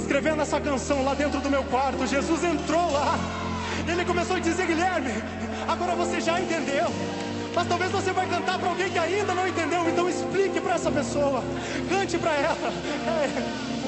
escrevendo essa canção lá dentro do meu quarto, Jesus entrou lá. Ele começou a dizer: Guilherme, agora você já entendeu. Mas talvez você vai cantar para alguém que ainda não entendeu. Então explique para essa pessoa, cante para ela.